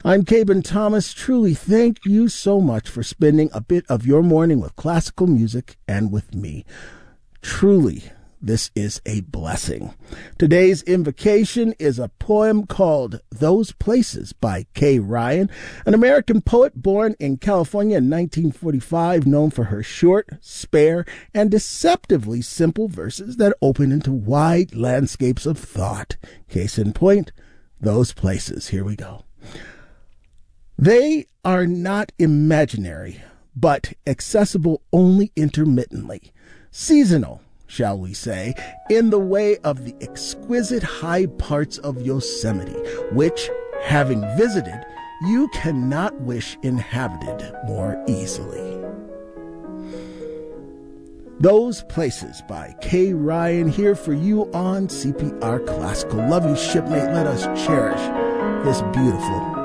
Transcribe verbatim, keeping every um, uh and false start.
I'm Caben Thomas. Truly, thank you so much for spending a bit of your morning with classical music and with me. Truly, this is a blessing. Today's invocation is a poem called Those Places by Kay Ryan, an American poet born in California in nineteen forty-five, known for her short, spare, and deceptively simple verses that open into wide landscapes of thought. Case in point, Those Places. Here we go. They are not imaginary, but accessible only intermittently, seasonal, shall we say, in the way of the exquisite high parts of Yosemite, which, having visited, you cannot wish inhabited more easily. Those Places by Kay Ryan, here for you on C P R Classical. Love you, shipmate. Let us cherish this beautiful